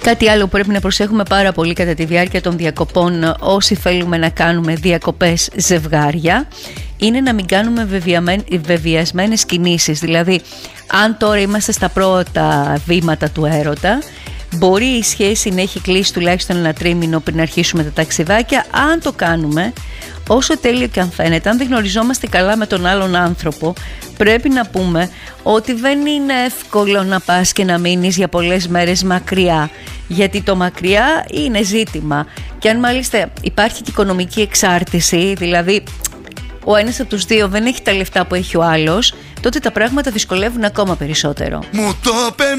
Κάτι άλλο που πρέπει να προσέχουμε πάρα πολύ κατά τη διάρκεια των διακοπών, όσοι θέλουμε να κάνουμε διακοπές ζευγάρια, είναι να μην κάνουμε βεβαιασμένες κινήσεις. Δηλαδή, αν τώρα είμαστε στα πρώτα βήματα του έρωτα, μπορεί η σχέση να έχει κλείσει τουλάχιστον ένα τρίμηνο πριν αρχίσουμε τα ταξιδάκια. Αν το κάνουμε, όσο τέλειο και αν φαίνεται, αν δεν γνωριζόμαστε καλά με τον άλλον άνθρωπο, πρέπει να πούμε ότι δεν είναι εύκολο να πας και να μείνεις για πολλές μέρες μακριά, γιατί το μακριά είναι ζήτημα. Και αν μάλιστα υπάρχει και οικονομική εξάρτηση, δηλαδή ο ένας από τους δύο δεν έχει τα λεφτά που έχει ο άλλος, τότε τα πράγματα δυσκολεύουν ακόμα περισσότερο.